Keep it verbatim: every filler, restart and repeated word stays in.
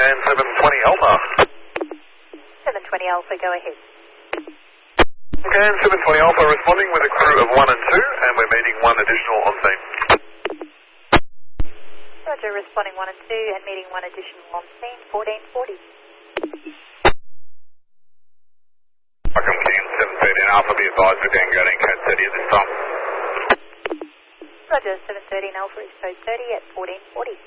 And seven twenty Alpha. seven twenty Alpha, go ahead. And seven twenty Alpha responding with a crew of one and two, and we're meeting one additional on scene. Roger, responding one and two and meeting one additional on scene, fourteen forty. Welcome King seven thirteen Alpha, be advised we're down going Code thirty at this time. Roger, seven thirteen Alpha is Code thirty at fourteen forty.